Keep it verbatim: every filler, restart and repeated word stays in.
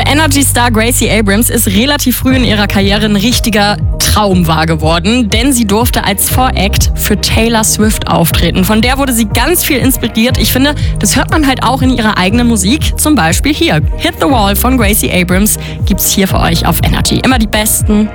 Für Energy-Star Gracie Abrams ist relativ früh in ihrer Karriere ein richtiger Traum wahr geworden, denn sie durfte als Voract für Taylor Swift auftreten. Von der wurde sie ganz viel inspiriert. Ich finde, das hört man halt auch in ihrer eigenen Musik. Zum Beispiel hier. Hit the Wall von Gracie Abrams gibt's hier für euch auf Energy. Immer die besten